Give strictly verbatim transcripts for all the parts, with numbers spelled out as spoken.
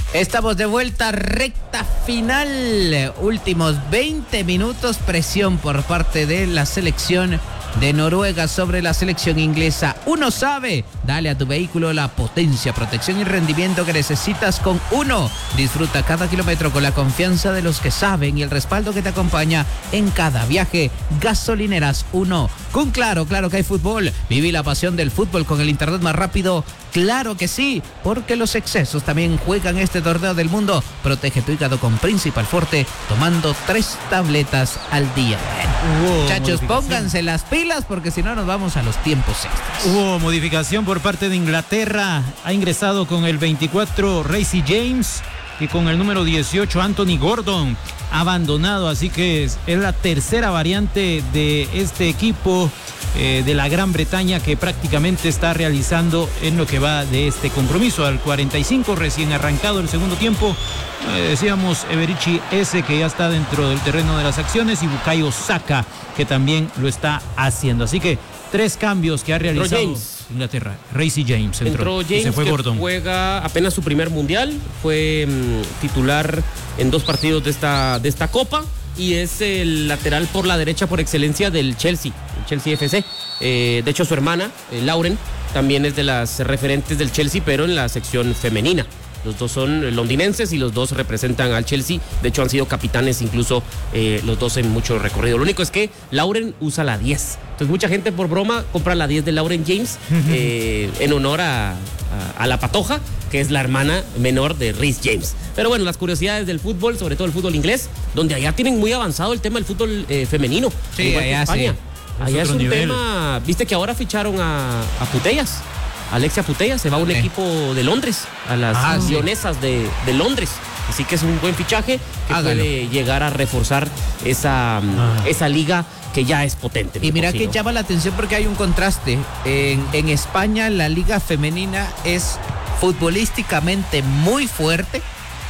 Estamos de vuelta, recta final, últimos veinte minutos, presión por parte de la selección de Noruega sobre la selección inglesa. Uno sabe, dale a tu vehículo la potencia, protección y rendimiento que necesitas con Uno. Disfruta cada kilómetro con la confianza de los que saben y el respaldo que te acompaña en cada viaje. Gasolineras Uno. Con Claro, claro que hay fútbol. Viví la pasión del fútbol con el internet más rápido. Claro que sí, porque los excesos también juegan este torneo del mundo. Protege tu hígado con Principal Forte tomando tres tabletas al día. Bueno, muchachos, pónganse las pilas porque si no nos vamos a los tiempos extras. Hubo modificación por parte de Inglaterra. Ha ingresado con el veinticuatro Reece James y con el número dieciocho Anthony Gordon. Abandonado, así que es, es la tercera variante de este equipo eh, de la Gran Bretaña que prácticamente está realizando en lo que va de este compromiso. Al cuarenta y cinco, recién arrancado el segundo tiempo, eh, decíamos Eberichi Eze, que ya está dentro del terreno de las acciones, y Bukayo Saka, que también lo está haciendo. Así que tres cambios que ha realizado James. Inglaterra. Reece James entró, entró James, se fue que Gordon. Juega apenas su primer mundial, fue mmm, titular en dos partidos de esta, de esta copa y es el lateral por la derecha por excelencia del Chelsea, el Chelsea F C. Eh, de hecho, su hermana, eh, Lauren, también es de las referentes del Chelsea, pero en la sección femenina. Los dos son londinenses y los dos representan al Chelsea. De hecho, han sido capitanes incluso eh, los dos en mucho recorrido. Lo único es que Lauren usa la diez. Entonces, mucha gente por broma compra la diez de Lauren James eh, en honor a, a, a la Patoja, que es la hermana menor de Reece James. Pero bueno, las curiosidades del fútbol, sobre todo el fútbol inglés, donde allá tienen muy avanzado el tema del fútbol eh, femenino. Sí, allá España. sí. Allá es, es un nivel. tema. Viste que ahora ficharon a, a Putellas. Alexia Putellas se va a un okay. equipo de Londres, a las ah, Lionesas sí. de, de Londres. Así que es un buen fichaje que Hágalo. puede llegar a reforzar esa, ah. esa liga que ya es potente. Y mira que ¿no? llama la atención porque hay un contraste. En, en España la liga femenina es futbolísticamente muy fuerte,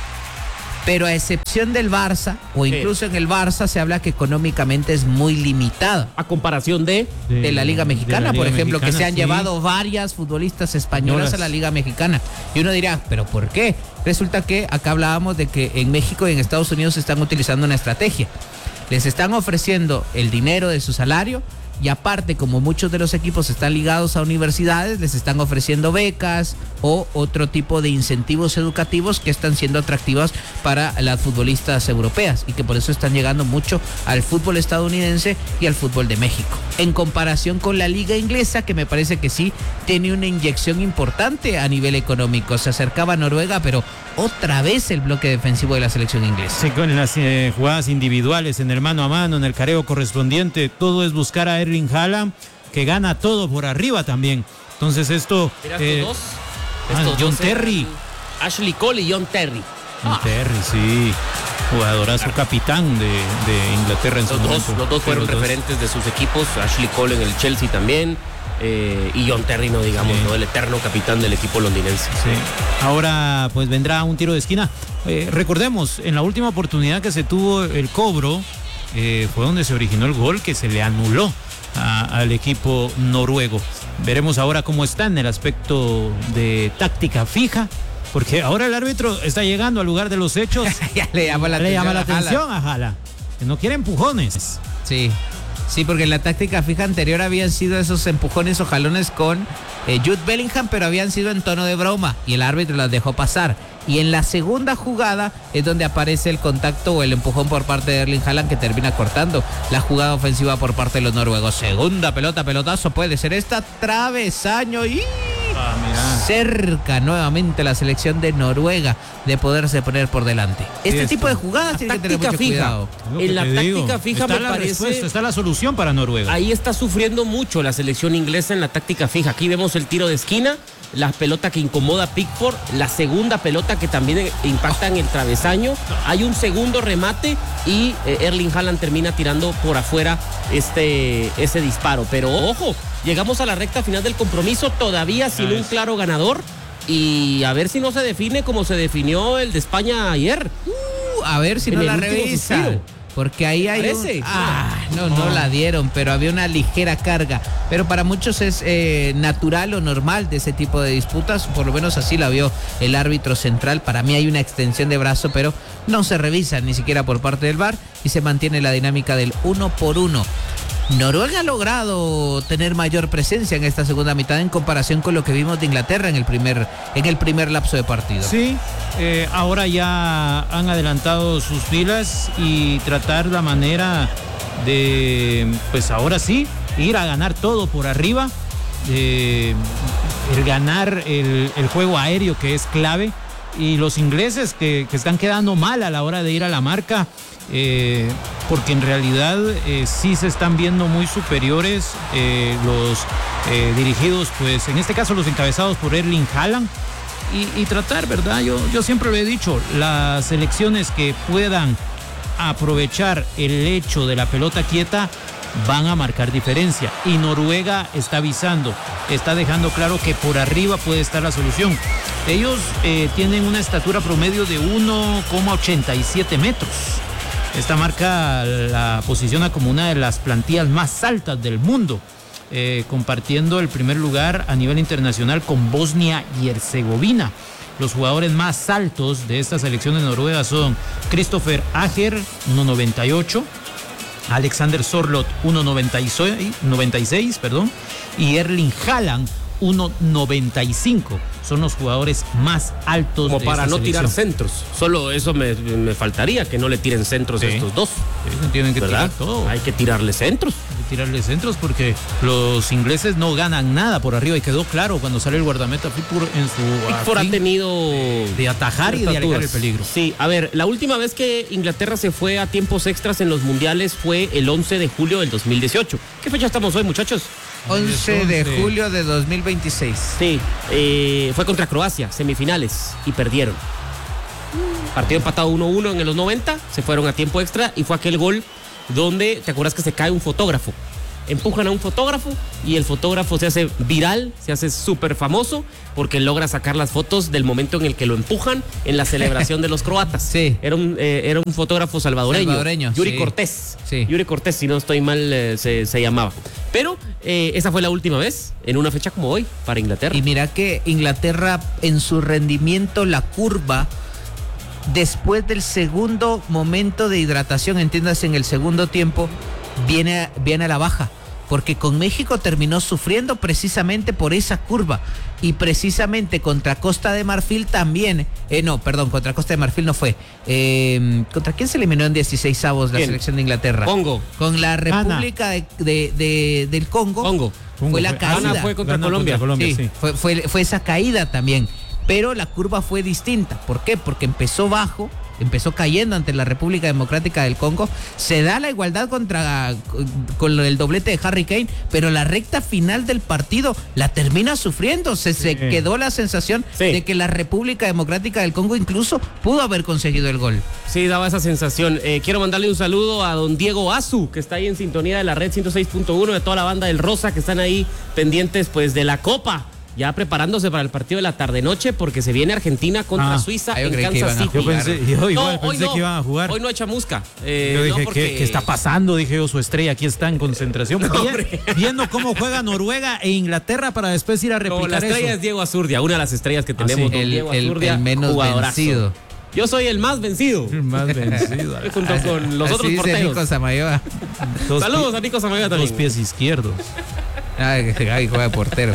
pero a excepción del Barça, o incluso en el Barça se habla que económicamente es muy limitada. A comparación de... De, de la Liga Mexicana, la Liga por ejemplo, Mexicana, que se han sí. llevado varias futbolistas españolas a la Liga Mexicana. Y uno dirá, ¿pero por qué? Resulta que acá hablábamos de que en México y en Estados Unidos están utilizando una estrategia. Les están ofreciendo el dinero de su salario y aparte, como muchos de los equipos están ligados a universidades, les están ofreciendo becas o otro tipo de incentivos educativos que están siendo atractivas para las futbolistas europeas y que por eso están llegando mucho al fútbol estadounidense y al fútbol de México. En comparación con la liga inglesa, que me parece que sí tiene una inyección importante a nivel económico. Se acercaba a Noruega, pero otra vez el bloque defensivo de la selección inglesa. Sí, con las eh, jugadas individuales, en el mano a mano, en el careo correspondiente, todo es buscar a Erling Haaland, que gana todo por arriba también. Entonces esto... Mira, estos eh, dos. Ah, estos John dos Terry. Ashley Cole y John Terry. John ah. Terry, sí. Jugadorazo, ah. capitán de, de Inglaterra en los su dos, momento. Los dos fueron los referentes dos. de sus equipos. Ashley Cole en el Chelsea también. Eh, y John Terry, no digamos, sí. ¿no? El eterno capitán del equipo londinense. Sí. Ahora pues vendrá un tiro de esquina. Eh, recordemos, en la última oportunidad que se tuvo el cobro, eh, fue donde se originó el gol que se le anuló a, al equipo noruego. Veremos ahora cómo está en el aspecto de táctica fija, porque ahora el árbitro está llegando al lugar de los hechos. Ya le llama la le atención, llama la a atención a Haaland, que no quiere empujones. Sí. Sí, porque en la táctica fija anterior habían sido esos empujones o jalones con eh, Jude Bellingham, pero habían sido en tono de broma y el árbitro las dejó pasar. Y en la segunda jugada es donde aparece el contacto o el empujón por parte de Erling Haaland, que termina cortando la jugada ofensiva por parte de los noruegos. Segunda pelota, pelotazo, puede ser esta, travesaño y... Ah, mira. Cerca nuevamente la selección de Noruega de poderse poner por delante. Este Esto. tipo de jugadas tiene que tener mucho fija. cuidado. En la táctica digo. fija está me la parece... respuesta, está la solución para Noruega. Ahí está sufriendo mucho la selección inglesa en la táctica fija. Aquí vemos el tiro de esquina, la pelota que incomoda a Pickford, la segunda pelota que también impacta en el travesaño. Hay un segundo remate y eh, Erling Haaland termina tirando por afuera este, ese disparo. Pero ojo, llegamos a la recta final del compromiso, todavía sin un claro ganador. Y a ver si no se define como se definió el de España ayer. Uh, a ver si no la revisa. Porque ahí hay un... Ah, no, no la dieron, pero había una ligera carga. Pero para muchos es eh, natural o normal de ese tipo de disputas, por lo menos así la vio el árbitro central. Para mí hay una extensión de brazo, pero no se revisa ni siquiera por parte del V A R y se mantiene la dinámica del uno por uno. Noruega ha logrado tener mayor presencia en esta segunda mitad en comparación con lo que vimos de Inglaterra en el primer, en el primer lapso de partido. Sí, eh, ahora ya han adelantado sus filas y tratar la manera de, pues ahora sí, ir a ganar todo por arriba, eh, el ganar el, el juego aéreo que es clave, y los ingleses que, que están quedando mal a la hora de ir a la marca. Eh, porque en realidad eh, sí se están viendo muy superiores eh, los eh, dirigidos, pues en este caso los encabezados por Erling Haaland, y, y tratar, ¿verdad? Yo, yo siempre lo he dicho, las selecciones que puedan aprovechar el hecho de la pelota quieta van a marcar diferencia, y Noruega está avisando, está dejando claro que por arriba puede estar la solución. Ellos eh, tienen una estatura promedio de uno coma ochenta y siete metros. Esta marca la posiciona como una de las plantillas más altas del mundo, eh, compartiendo el primer lugar a nivel internacional con Bosnia y Herzegovina. Los jugadores más altos de esta selección de Noruega son Christopher Ager, uno noventa y ocho, Alexander Sorloth, uno noventa y seis, perdón, y Erling Haaland, uno noventa y cinco. Son los jugadores más altos. Como de para esta no selección. tirar centros. Solo eso me, me faltaría, que no le tiren centros Sí. a estos dos. Sí, tienen que ¿verdad? tirar todo. Hay que tirarle centros. Hay que tirarle centros porque los ingleses no ganan nada por arriba, y quedó claro cuando sale el guardameta Pickford en su Pickford ha afín tenido de atajar y de alejar el peligro. Sí, a ver, la última vez que Inglaterra se fue a tiempos extras en los mundiales fue el once de julio del dos mil dieciocho. ¿Qué fecha estamos hoy, muchachos? once de julio de dos mil veintiséis. Sí, eh, fue contra Croacia, semifinales, y perdieron. Partido empatado uno uno en los noventa, se fueron a tiempo extra y fue aquel gol donde, ¿te acuerdas que se cae un fotógrafo? Empujan a un fotógrafo y el fotógrafo se hace viral, se hace súper famoso porque logra sacar las fotos del momento en el que lo empujan en la celebración de los croatas. Sí. Era un, eh, era un fotógrafo salvadoreño. Salvadoreño, Yuri sí. Cortés. Sí. Yuri Cortés, si no estoy mal, eh, se, se llamaba. Pero eh, esa fue la última vez en una fecha como hoy para Inglaterra. Y mira que Inglaterra en su rendimiento, la curva, después del segundo momento de hidratación, entiéndase en el segundo tiempo, viene, viene a la baja. Porque con México terminó sufriendo precisamente por esa curva. Y precisamente contra Costa de Marfil también. Eh, no, perdón, contra Costa de Marfil no fue. Eh, ¿Contra quién se eliminó en dieciseisavos la ¿Quién? selección de Inglaterra? Congo. Con la República de, de, de, del Congo. Congo. Fue la Congo. caída. Ghana fue contra Gana Colombia. contra Colombia, Sí, sí. Fue, fue, fue esa caída también. Pero la curva fue distinta. ¿Por qué? Porque empezó bajo, empezó cayendo ante la República Democrática del Congo. Se da la igualdad contra con el doblete de Harry Kane, pero la recta final del partido la termina sufriendo. Se, se Sí. quedó la sensación Sí. de que la República Democrática del Congo incluso pudo haber conseguido el gol. Sí, daba esa sensación. Eh, quiero mandarle un saludo a don Diego Azu, que está ahí en sintonía de la red ciento seis punto uno, de toda la banda del Rosa, que están ahí pendientes pues de la Copa, ya preparándose para el partido de la tarde-noche, porque se viene Argentina contra Ah, Suiza ah, yo en creí que Kansas iban a City. Yo pensé, yo igual No, hoy pensé no. que iban a jugar. Hoy no hay chamusca. Eh, Yo dije, no porque- ¿qué, qué está pasando? Dije yo, su estrella aquí está en concentración. No, Bien- hombre. viendo cómo juega Noruega e Inglaterra para después ir a No, la replicar estrella eso. es Diego Azurdia, una de las estrellas que Ah, tenemos. sí. don El, Diego el- Azurdia, el menos jugadorazo. vencido. Yo soy el más vencido. Más vencido. Junto con los Así otros dice porteros. Nico Samayoa. Dos Saludos pi- a Nico Samayoa Dos también. pies izquierdos. Ay, que Gaby juega de portero.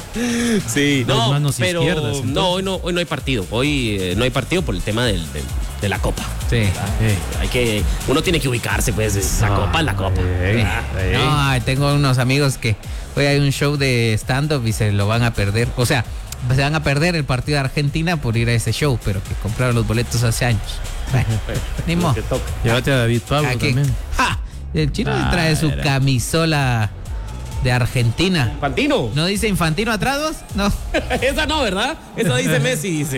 Sí, Dos no, manos pero izquierdas, entonces. no, hoy no, hoy no hay partido. Hoy eh, no hay partido por el tema del, del- de la Copa. Sí. Eh, Hay que, uno tiene que ubicarse, pues, es la Ah, Copa es la Copa. eh, Ah, eh. No, ay, tengo unos amigos que hoy hay un show de stand-up y se lo van a perder. O sea, se van a perder el partido de Argentina por ir a ese show, pero que compraron los boletos hace años. Bueno, ni modo. Lo que toca. Llévate a David Pablo Aquí. también. ¡Ja! El chino Ah, trae su era. camisola de Argentina. Infantino. ¿No dice Infantino atrás vos? No. Esa no, ¿verdad? Esa dice Messi, dice.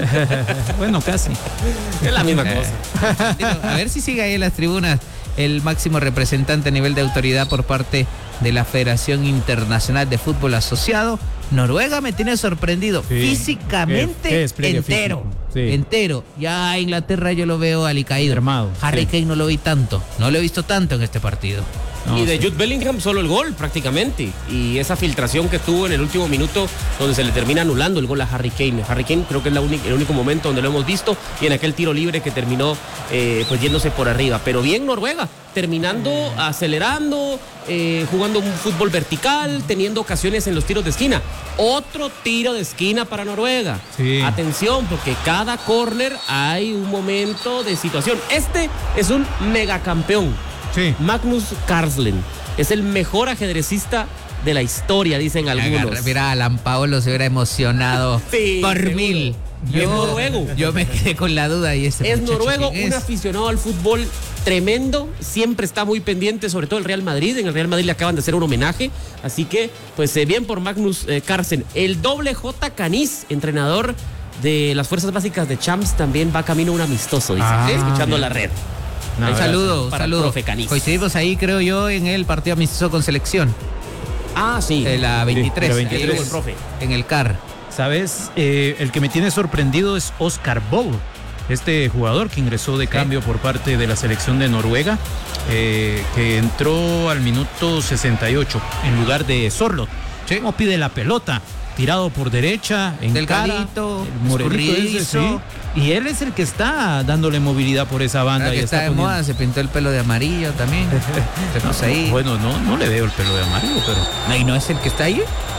Bueno, casi. Es la misma cosa. Infantino, a ver si sigue ahí en las tribunas el máximo representante a nivel de autoridad por parte de la Federación Internacional de Fútbol Asociado. Noruega me tiene sorprendido Sí. físicamente Qué- qué despliegue entero. físico. Sí. entero. Ya a Inglaterra yo lo veo alicaído. Armado, Harry sí. Kane no lo vi tanto, no lo he visto tanto en este partido. No, y de sí. Jude Bellingham solo el gol prácticamente. Y esa filtración que tuvo en el último minuto donde se le termina anulando el gol a Harry Kane. Harry Kane creo que es la única, el único momento donde lo hemos visto y en aquel tiro libre que terminó eh, pues yéndose por arriba. Pero bien Noruega, terminando, acelerando, eh, jugando un fútbol vertical, teniendo ocasiones en los tiros de esquina. Otro tiro de esquina para Noruega. Sí. Atención, porque cada córner hay un momento de situación. Este es un megacampeón. Sí. Magnus Carlsen es el mejor ajedrecista de la historia, dicen algunos. Agarra- Mira, Alan Paolo se hubiera emocionado Sí, por seguro. mil. Es noruego. Yo me quedé con la duda y este Es muchacho, noruego, ¿quién un es? aficionado al fútbol tremendo, siempre está muy pendiente, sobre todo el Real Madrid. En el Real Madrid le acaban de hacer un homenaje, así que, pues eh, bien por Magnus eh, Carlsen. El doble J. Canis, entrenador de las fuerzas básicas de Champs, también va camino a un amistoso, dice, Ah, escuchando bien. la red. No, Un gracias. saludo, un Para el saludo. profe Canis. Coincidimos ahí, creo yo, en el partido amistoso con selección. Ah, sí. De la veintitrés. la ahí veintitrés. en- profe. En el C A R. ¿Sabes? Eh, el que me tiene sorprendido es Oscar Boll, este jugador que ingresó de cambio por parte de la selección de Noruega, eh, que entró al minuto sesenta y ocho en lugar de Sorloth. Sí. ¿Cómo pide la pelota? Tirado por derecha, en Delgadito, cara, el morenito ese, escurridizo. sí. Y él es el que está dándole movilidad por esa banda. Ahora que y está de poniendo- moda, se pintó el pelo de amarillo también. Se puso ahí. Bueno, no, no le veo el pelo de amarillo, pero... No, ¿y no es el que está ahí?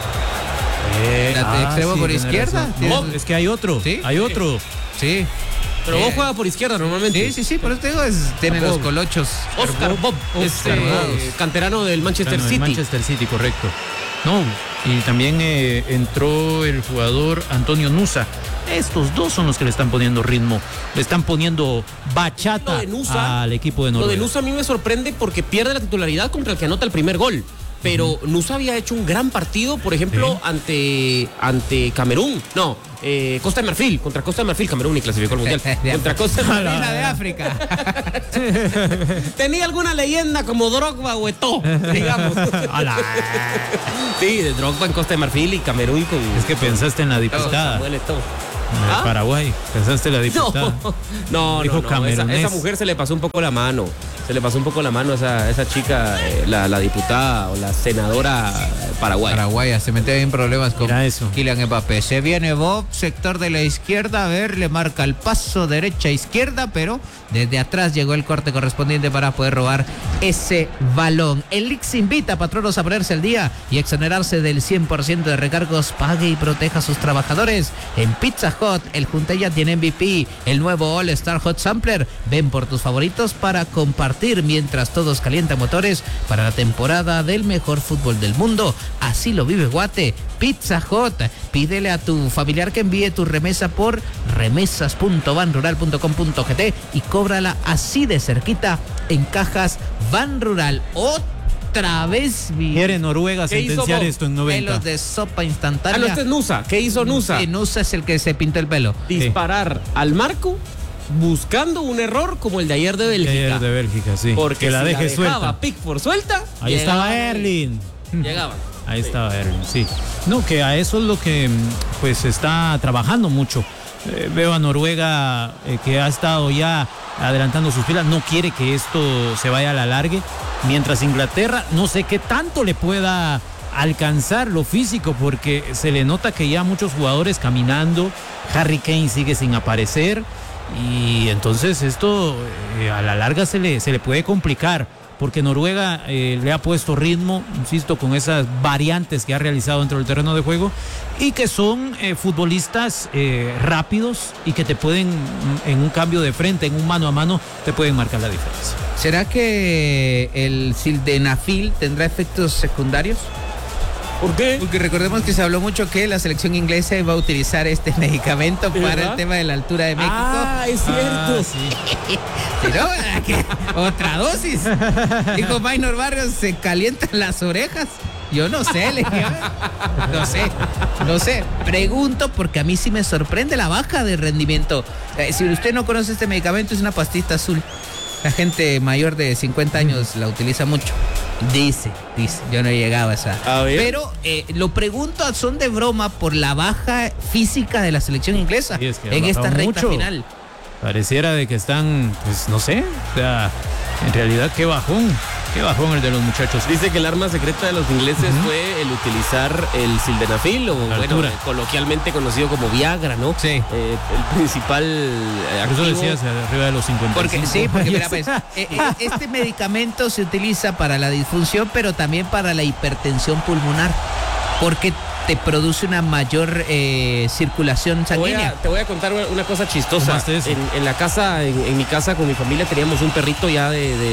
Eh, La- extremo por tienes izquierda, razón. tienes- No, es que hay otro, ¿Sí? hay otro. Sí. Pero Eh, vos juega por izquierda normalmente. Sí, sí, sí, por eso te digo, es- tiene los Bob. colochos. Oscar Bob, es Oscar eh, Bob. canterano del Manchester Claro, el City. Manchester City, correcto. No, y también eh, entró el jugador Antonio Nusa. Estos dos son los que le están poniendo ritmo, le están poniendo bachata Lo de Nusa- al equipo de Lo Noruega. de Nusa a mí me sorprende porque pierde la titularidad contra el que anota el primer gol. Pero Nusa había hecho un gran partido, por ejemplo, Sí. ante, ante Camerún. No, eh, Costa de Marfil. Contra Costa de Marfil. Camerún ni clasificó al Mundial. De Contra Costa de Marfil. Isla de África. Tenía alguna leyenda como Drogba o Eto'o, digamos. Ala. Sí, de Drogba en Costa de Marfil y Camerún con... Es que pensaste en la con diputada Samuel Eto'o. de ¿Ah? Paraguay, pensaste en la No, diputada. no, Dijo no, no. Esa, camerunés. esa mujer se le pasó un poco la mano. Se le pasó un poco la mano a esa, esa chica, eh, la, la diputada o la senadora eh, paraguaya. Paraguaya se mete en problemas con Mira eso. Kylian Mbappé. Se viene Bob, sector de la izquierda, a ver, le marca el paso derecha-izquierda, pero desde atrás llegó el corte correspondiente para poder robar ese balón. El Lix invita a patronos a ponerse al día y exonerarse del cien por ciento de recargos. Pague y proteja a sus trabajadores. En Pizza Hut, el Junte ya tiene M V P, el nuevo All Star Hot Sampler. Ven por tus favoritos para compartir mientras todos calientan motores para la temporada del mejor fútbol del mundo. Así lo vive Guate. Pizza Hut. Pídele a tu familiar que envíe tu remesa por remesas punto banrural punto com punto gt y cóbrala así de cerquita en cajas Ban Rural. Otra vez mi Quiere Noruega ¿Qué hizo sentenciar Bob? esto en noventa. pelos de sopa Ah, instantánea. no, este es Nusa. ¿Qué hizo Nusa? Sí, Nusa es el que se pintó el pelo. Disparar al marco buscando un error como el de ayer de Bélgica. Ayer de Bélgica, sí. Porque que la si deje la dejaba suelta. Pickford suelta. Ahí llegaba- estaba Erling. Llegaba. Ahí estaba Erling, sí. No, que a eso es lo que mm, pues está trabajando mucho. Eh, veo a Noruega eh, que ha estado ya adelantando sus filas, no quiere que esto se vaya a la largue, mientras Inglaterra no sé qué tanto le pueda alcanzar lo físico, porque se le nota que ya muchos jugadores caminando, Harry Kane sigue sin aparecer, y entonces esto eh, a la larga se le, se le puede complicar, porque Noruega eh, le ha puesto ritmo, insisto, con esas variantes que ha realizado dentro del terreno de juego y que son eh, futbolistas eh, rápidos y que te pueden, mm, en un cambio de frente, en un mano a mano, te pueden marcar la diferencia. ¿Será que el sildenafil tendrá efectos secundarios? ¿Por qué? Porque recordemos que se habló mucho que la selección inglesa iba a utilizar este medicamento ¿De para verdad? el tema de la altura de México. Ah, es cierto. Si no, ¿qué? Otra dosis. Dijo Maynor Barrios, se calientan las orejas. Yo no sé, le dije, no sé, no sé. Pregunto porque a mí sí me sorprende la baja de rendimiento. Eh, si usted no conoce este medicamento, es una pastita azul. La gente mayor de cincuenta años la utiliza mucho. Dice, dice, yo no he llegado a esa. A ver. Pero eh, lo pregunto a son de broma por la baja física de la selección inglesa Sí, es que ha en esta bajado recta mucho. final. Pareciera de que están, pues no sé, o sea, en realidad qué bajón, qué bajón el de los muchachos. Dice que el arma secreta de los ingleses uh-huh. fue el utilizar el sildenafil, o bueno, coloquialmente conocido como Viagra, ¿no? Sí. Eh, el principal eh, Por eso activo. decías arriba de los cincuenta y cinco. Porque, sí, porque mira, pues, eh, eh, este medicamento se utiliza para la disfunción, pero también para la hipertensión pulmonar, porque te produce una mayor eh, circulación sanguínea. Te voy, a, te voy a contar una cosa chistosa. En, en la casa, en, en mi casa con mi familia teníamos un perrito ya de, de, de,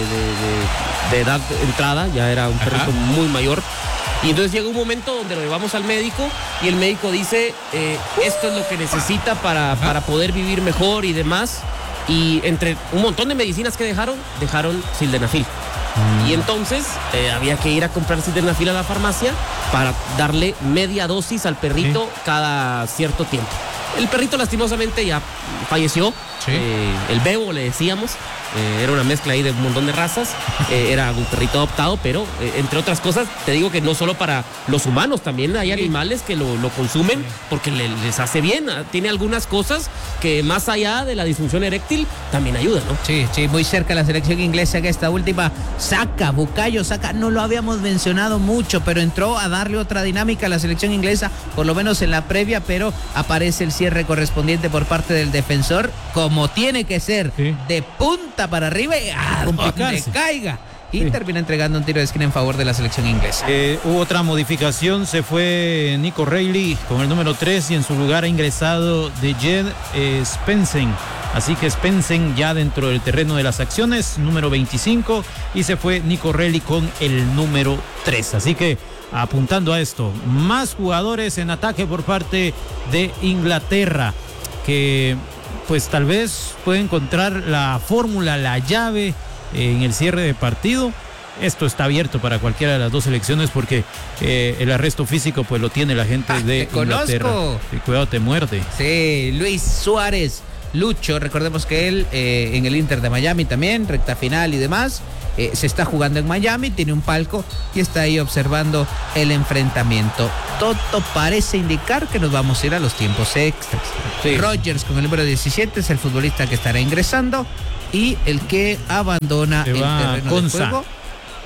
de, de edad entrada, ya era un perrito Ajá. muy mayor. Y entonces llega un momento donde lo llevamos al médico y el médico dice, eh, esto es lo que necesita para, para poder vivir mejor y demás. Y entre un montón de medicinas que dejaron, dejaron sildenafil. Mm. Y entonces eh, había que ir a comprar sildenafil a la farmacia para darle media dosis al perrito ¿Sí? cada cierto tiempo. El perrito lastimosamente ya falleció. Sí. Eh, el Bebo le decíamos. Eh, era una mezcla ahí de un montón de razas. Eh, era un perrito adoptado, pero eh, entre otras cosas, te digo que no solo para los humanos, también hay sí. animales que lo, lo consumen sí. porque le, les hace bien. Tiene algunas cosas que más allá de la disfunción eréctil también ayudan, ¿no? Sí, sí, muy cerca la selección inglesa que esta última. Saka, Bukayo Saka, no lo habíamos mencionado mucho, pero entró a darle otra dinámica a la selección inglesa, por lo menos en la previa, pero aparece el cierre correspondiente por parte del defensor, como tiene que ser, sí. de punta para arriba y a donde caiga. Y sí. termina entregando un tiro de esquina en favor de la selección inglesa. Eh, hubo otra modificación, se fue Nico Reilly con el número tres y en su lugar ha ingresado de Jed eh, Spensen. Así que Spensen ya dentro del terreno de las acciones, número veinticinco, y se fue Nico Reilly con el número tres. Así que apuntando a esto, más jugadores en ataque por parte de Inglaterra, que pues tal vez puede encontrar la fórmula, la llave en el cierre de partido. Esto está abierto para cualquiera de las dos selecciones porque eh, el arresto físico pues lo tiene la gente ah, de te Inglaterra. Conozco. Sí, cuidado, te muerde. Sí, Luis Suárez, Lucho, recordemos que él eh, en el Inter de Miami también, recta final y demás. Eh, se está jugando en Miami, tiene un palco y está ahí observando el enfrentamiento. Todo parece indicar que nos vamos a ir a los tiempos extras. Sí. Rogers con el número diecisiete es el futbolista que estará ingresando y el que abandona el terreno Conza. de juego.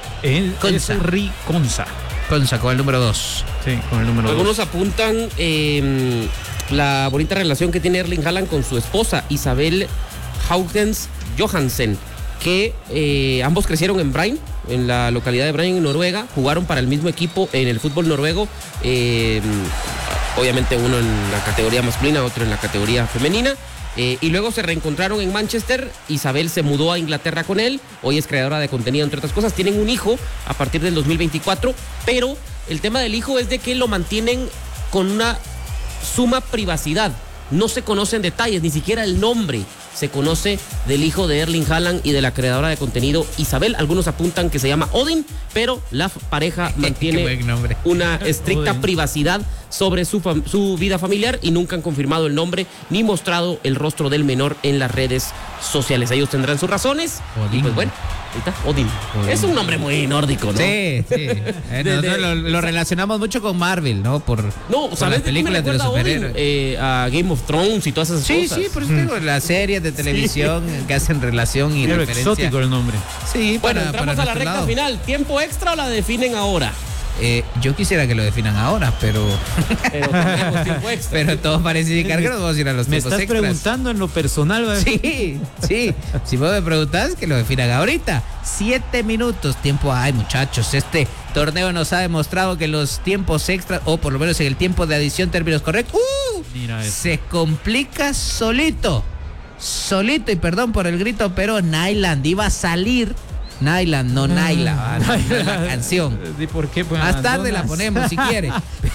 El Conza. Es Ri Conza. Conza con el número dos. Sí, con el número dos. Algunos apuntan eh, la bonita relación que tiene Erling Haaland con su esposa Isabel Haugens Johansen, que eh, ambos crecieron en Brein, en la localidad de Brein, en Noruega, jugaron para el mismo equipo en el fútbol noruego, eh, obviamente uno en la categoría masculina, otro en la categoría femenina, eh, y luego se reencontraron en Manchester. Isabel se mudó a Inglaterra con él, hoy es creadora de contenido entre otras cosas, tienen un hijo a partir del dos mil veinticuatro, pero el tema del hijo es de que lo mantienen con una suma privacidad, no se conocen detalles, ni siquiera el nombre se conoce del hijo de Erling Haaland y de la creadora de contenido Isabel. Algunos apuntan que se llama Odin, pero la pareja mantiene una estricta Odin. privacidad sobre su, fam- su vida familiar y nunca han confirmado el nombre ni mostrado el rostro del menor en las redes sociales. Ellos tendrán sus razones. Odin. Y pues bueno, ahí está, Odin. Odin. Es un nombre muy nórdico, ¿no? Sí, sí. Eh, de, de, lo, lo relacionamos mucho con Marvel, ¿no? Por, no, por ¿sabes? las películas de los superhéroes. Eh, a Game of Thrones y todas esas sí, cosas. Sí, sí, por eso digo, las series de televisión sí. que hacen relación y Pero referencia. exótico el nombre. Sí, bueno, para, entramos para a la recta lado. final. ¿Tiempo extra o la definen ahora? Eh, yo quisiera que lo definan ahora, pero pero tenemos tiempo extra. Pero todo parece indicar que nos vamos a ir a los me tiempos estás extras. Preguntando en lo personal, ¿verdad? Sí, sí. Si vos me preguntás, que lo definan ahorita. Siete minutos, tiempo. Ay, muchachos, este torneo nos ha demostrado que los tiempos extras, o por lo menos en el tiempo de adición, términos correctos, ¡uh! Mira se complica solito. Solito, y perdón por el grito, pero Nyland iba a salir. Nyland, no Naila, no, no la canción. ¿Y por qué? Pues, más tarde la ponemos si quiere.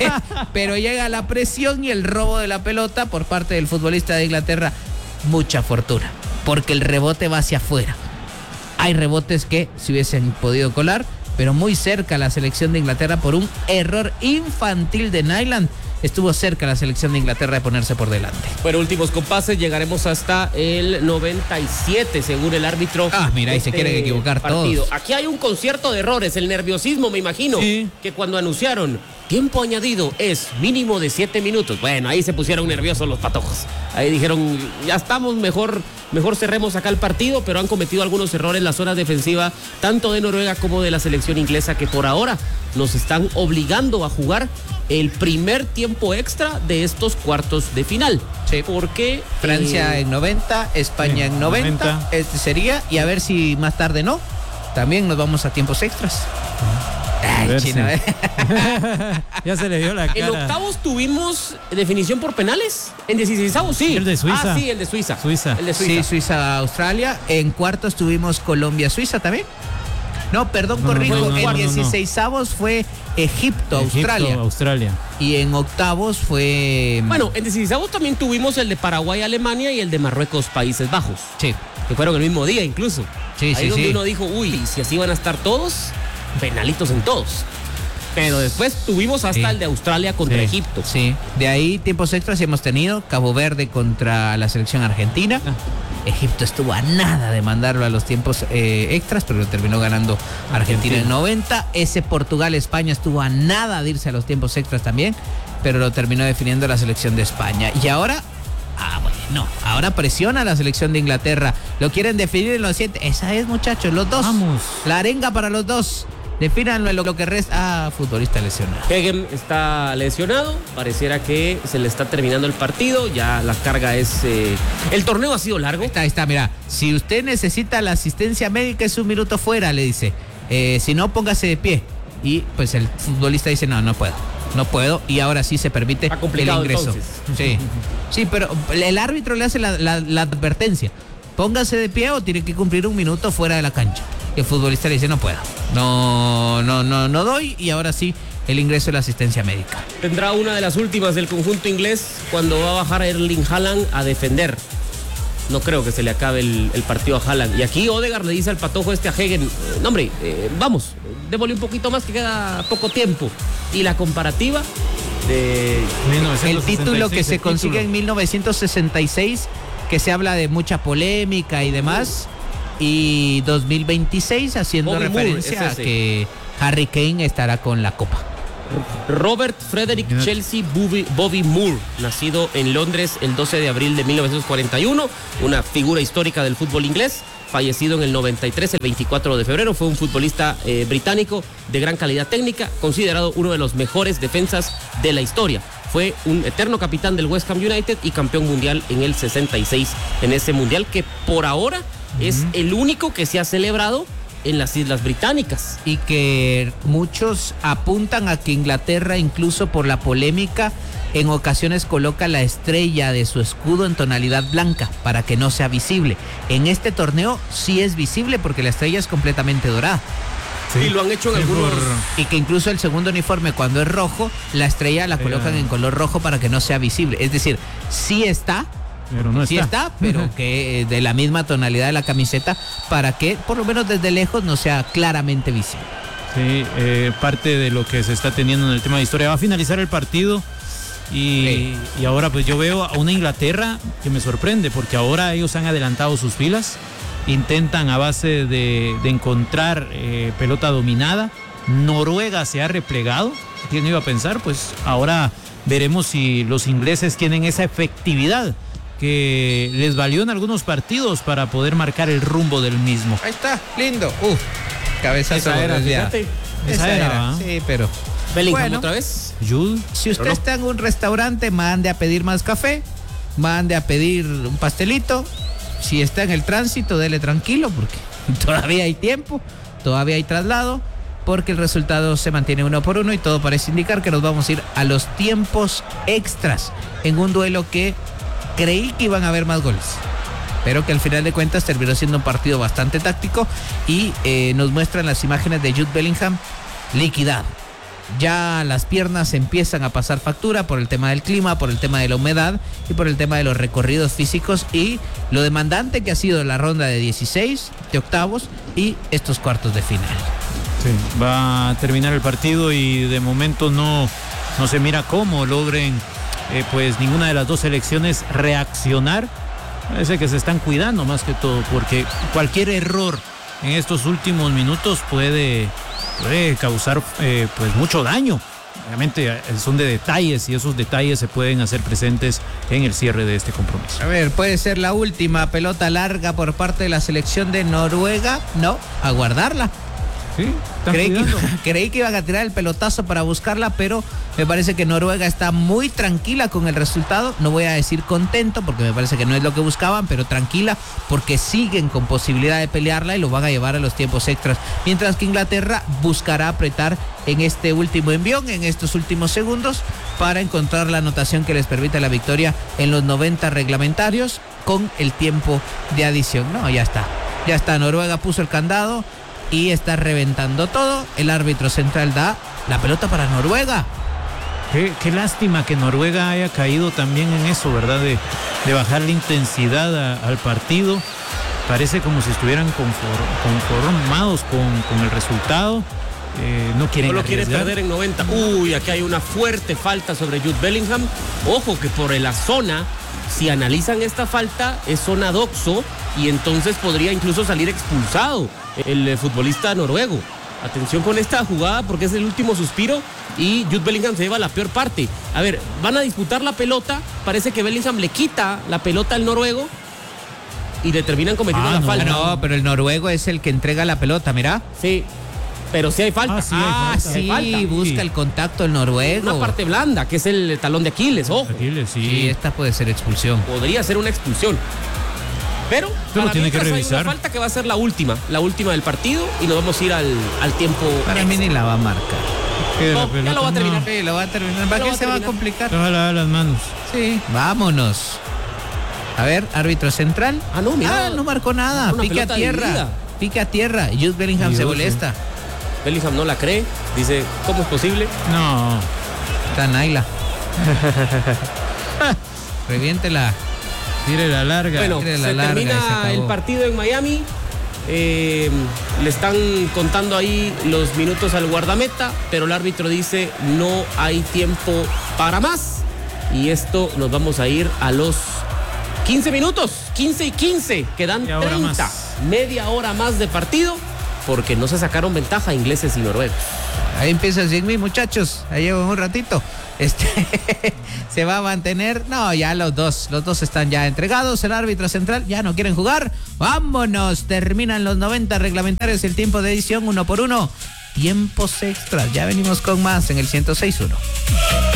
Pero llega la presión y el robo de la pelota por parte del futbolista de Inglaterra. Mucha fortuna, porque el rebote va hacia afuera. Hay rebotes que se hubiesen podido colar, pero muy cerca la selección de Inglaterra por un error infantil de Nyland. estuvo cerca la selección de Inglaterra de ponerse por delante. Bueno, últimos compases, llegaremos hasta el noventa y siete, según el árbitro. Ah, mira, ahí se quieren equivocar partido. todos. Aquí hay un concierto de errores, el nerviosismo, me imagino, Sí. que cuando anunciaron tiempo añadido es mínimo de siete minutos. Bueno, ahí se pusieron nerviosos los patojos. Ahí dijeron, ya estamos, mejor, mejor cerremos acá el partido, pero han cometido algunos errores en la zona defensiva, tanto de Noruega como de la selección inglesa, que por ahora nos están obligando a jugar el primer tiempo extra de estos cuartos de final. Sí. Porque Francia eh, en noventa, España sí, en noventa, noventa. este sería, y a ver si más tarde no, también nos vamos a tiempos extras. Ay, ver China, si- ¿eh? Ya se le dio la cara. En octavos tuvimos definición por penales. En dieciseisavos, sí. El de Suiza. Ah, sí, el de Suiza. Suiza. El de Sí, Suiza. Suiza, Australia. En cuartos tuvimos Colombia, Suiza también. No, perdón, No, no, corrijo. no, no, en no, no. dieciseisavos fue Egipto, Australia. Egipto, Australia. Y en octavos fue. Bueno, en dieciseisavos también tuvimos el de Paraguay, Alemania y el de Marruecos, Países Bajos. Sí. Que fueron el mismo día incluso. Sí, Ahí sí, donde sí. uno dijo, uy, si así van a estar todos, penalitos en todos. Pero después tuvimos hasta Sí. el de Australia contra Sí. Egipto. Sí. De ahí tiempos extras sí hemos tenido. Cabo Verde contra la selección argentina. Ah. Egipto estuvo a nada de mandarlo a los tiempos eh, extras, pero lo terminó ganando Argentina en Argentina. noventa. Ese Portugal-España estuvo a nada de irse a los tiempos extras también, pero lo terminó definiendo la selección de España. Y ahora, ah, bueno, ahora presiona a la selección de Inglaterra. Lo quieren definir en los siete. Esa es, muchachos, los dos. Vamos. La arenga para los dos. Defínanlo en lo, lo que resta. Ah, futbolista lesionado. Hegem está lesionado, pareciera que se le está terminando el partido, ya la carga es... eh, el torneo ha sido largo. Ahí está, ahí está, mira. Si usted necesita la asistencia médica, es un minuto fuera, le dice. Eh, si no, póngase de pie. Y pues el futbolista dice, no, no puedo. No puedo. Y ahora sí se permite Está complicado, el ingreso. entonces. Sí. Sí, pero el árbitro le hace la, la- la advertencia. Póngase de pie o tiene que cumplir un minuto fuera de la cancha. Y el futbolista le dice, no puedo. No, no, no, no doy. Y ahora sí, el ingreso de la asistencia médica. Tendrá una de las últimas del conjunto inglés cuando va a bajar a Erling Haaland a defender. No creo que se le acabe el, el partido a Haaland. Y aquí Odegaard le dice al patojo este a Hegen, eh, no hombre, eh, vamos, démosle un poquito más que queda poco tiempo. Y la comparativa de... El título que se el consigue título. en mil novecientos sesenta y seis, que se habla de mucha polémica y demás, y dos mil veintiséis haciendo Bobby Moore, referencia es a ese. que Harry Kane estará con la copa. Robert Frederick Mira. Chelsea Bobby, Bobby Moore, nacido en Londres el doce de abril de mil novecientos cuarenta y uno, una figura histórica del fútbol inglés, fallecido en el noventa y tres, el veinticuatro de febrero, fue un futbolista eh, británico de gran calidad técnica, considerado uno de los mejores defensas de la historia. Fue un eterno capitán del West Ham United y campeón mundial en el sesenta y seis, en ese mundial que por ahora uh-huh. es el único que se ha celebrado en las Islas Británicas. Y que muchos apuntan a que Inglaterra, incluso por la polémica, en ocasiones coloca la estrella de su escudo en tonalidad blanca para que no sea visible. En este torneo sí es visible porque la estrella es completamente dorada. Sí, y lo han hecho en sí, algunos... por... Y que incluso el segundo uniforme, cuando es rojo, la estrella la colocan en color rojo para que no sea visible. Es decir, sí está, pero no sí está. está, pero que de la misma tonalidad de la camiseta para que por lo menos desde lejos no sea claramente visible. Sí, eh, parte de lo que se está teniendo en el tema de historia. Va a finalizar el partido y, Sí. y ahora pues yo veo a una Inglaterra que me sorprende porque ahora ellos han adelantado sus filas, intentan a base de, de encontrar eh, pelota dominada. Noruega se ha replegado. ¿Quién iba a pensar? Pues ahora veremos si los ingleses tienen esa efectividad que les valió en algunos partidos para poder marcar el rumbo del mismo. Ahí está, lindo. Uf, cabezazo. Esa era, desviado. fíjate. Esa Esa era, era, ¿ah? sí, pero... Bellingham Bueno. otra vez. Jude. Si usted Pero no. está en un restaurante, mande a pedir más café, mande a pedir un pastelito. Si está en el tránsito, dele tranquilo porque todavía hay tiempo, todavía hay traslado, porque el resultado se mantiene uno por uno y todo parece indicar que nos vamos a ir a los tiempos extras en un duelo que creí que iban a haber más goles, pero que al final de cuentas terminó siendo un partido bastante táctico y eh, nos muestran las imágenes de Jude Bellingham liquidado. Ya las piernas empiezan a pasar factura por el tema del clima, por el tema de la humedad y por el tema de los recorridos físicos y lo demandante que ha sido la ronda de dieciséis, de octavos y estos cuartos de final. Sí, va a terminar el partido y de momento no, no se mira cómo logren eh, pues ninguna de las dos selecciones reaccionar. Parece que se están cuidando más que todo, porque cualquier error en estos últimos minutos puede, puede causar eh, pues mucho daño. Obviamente son de detalles y esos detalles se pueden hacer presentes en el cierre de este compromiso. A ver, puede ser la última pelota larga por parte de la selección de Noruega. No, a guardarla. Sí, están Creí que, cuidando. creí que iban a tirar el pelotazo para buscarla, pero me parece que Noruega está muy tranquila con el resultado. No voy a decir contento, porque me parece que no es lo que buscaban, pero tranquila, porque siguen con posibilidad de pelearla y lo van a llevar a los tiempos extras. Mientras que Inglaterra buscará apretar en este último envión, en estos últimos segundos, para encontrar la anotación que les permita la victoria en los noventa reglamentarios con el tiempo de adición. No, ya está. Ya está. Noruega puso el candado y está reventando todo. El árbitro central da la pelota para Noruega. Qué, qué lástima que Noruega haya caído también en eso, ¿verdad? De, de bajar la intensidad a, al partido. Parece como si estuvieran conform, conformados con, con el resultado. Eh, no quieren No lo quiere arriesgar. perder en noventa. Uy, aquí hay una fuerte falta sobre Jude Bellingham. Ojo que por la zona, si analizan esta falta, es zona doxo y entonces podría incluso salir expulsado el eh, futbolista noruego. Atención con esta jugada porque es el último suspiro y Jude Bellingham se lleva la peor parte. A ver, van a disputar la pelota. Parece que Bellingham le quita la pelota al noruego y le terminan cometiendo Ah, la no. falta. No, pero el noruego es el que entrega la pelota, mira. Sí, pero sí hay falta. Ah, sí hay Ah, falta. sí, Hay falta. busca el contacto el noruego. Una parte blanda, que es el talón de Aquiles, ojo. Aquiles, sí. Sí, esta puede ser expulsión. Podría ser una expulsión. Pero, Pero para tiene que mientras hay revisar. una falta que va a ser la última, la última del partido y nos vamos a ir al, al tiempo. Para mí ni la va a marcar. Que la No, ya pelota, lo va a terminar. no. Sí, lo va a terminar. ¿Para lo qué va a se va a terminar. complicar? Ojalá a las manos. Sí, vámonos. A ver, árbitro central. Ah, no, mira. Ah, no marcó nada. Una Pique a pelota tierra. dividida. Pique a tierra. Y Jude Bellingham Dios, se sí. molesta. Bellingham no la cree, dice, ¿cómo es posible? No. Está Naila. Reviéntela. Tire la larga. Bueno, tire la se larga y se termina acabó. el partido en Miami. Eh, le están contando ahí los minutos al guardameta, pero el árbitro dice no hay tiempo para más. Y esto nos vamos a ir a los quince minutos, quince y quince, quedan Media hora treinta, más. media hora más de partido, porque no se sacaron ventaja ingleses y noruegos. Ahí empieza el cien mil, muchachos. Ahí llevo un ratito. Este se va a mantener. No, ya los dos, los dos están ya entregados. El árbitro central ya no quieren jugar. Vámonos. Terminan los noventa reglamentarios. El tiempo de edición uno por uno. Tiempos extras. Ya venimos con más en el ciento seis punto uno.